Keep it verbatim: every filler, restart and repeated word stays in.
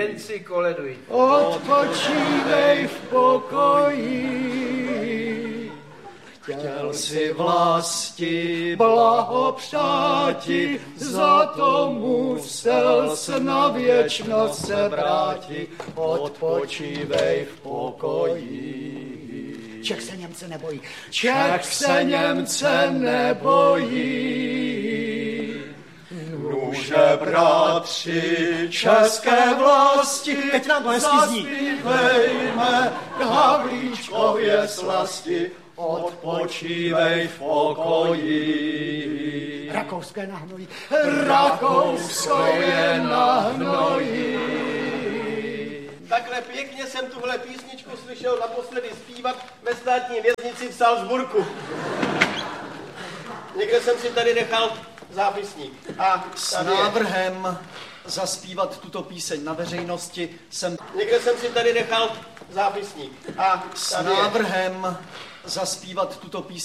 jen si koleduj. Odpočívej v pokoji. Chtěl si vlasti blahopřáti, za to musel se na věčnost se vráti. Odpočívej v pokoji. Čech se Němce nebojí. Čech se Němce nebojí. Nuže, bratři, české vlasti, teď nám to hezky zní. Zaspívejme Havlíčkově slasti, odpočívej v pokoji. Rakouské na hnoji. Rakousko je na hnoji. Takhle pěkně jsem tuhle písničku slyšel naposledy zpívat ve státní věznici v Salzburgu. Někde jsem si tady nechal zápisník. A s návrhem zaspívat tuto píseň na veřejnosti jsem... Někde jsem si tady nechal zápisník. A s návrhem zaspívat tuto píseň